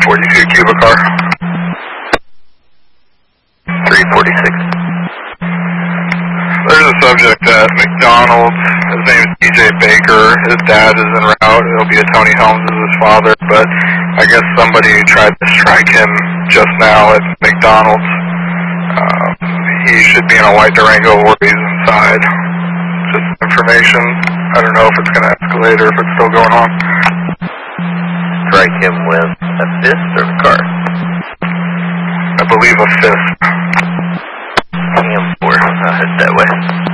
42 Cuba car. 346. There's a subject at McDonald's. His name is DJ Baker. His dad is en route. It'll be a Tony Holmes as his father, but I guess somebody tried to strike him just now at McDonald's. He should be in a white Durango or he's inside. Just information. I don't know if it's going to escalate or if it's still going on. Strike him with a fist or a car? I believe a fist. Damn, I'll head that way.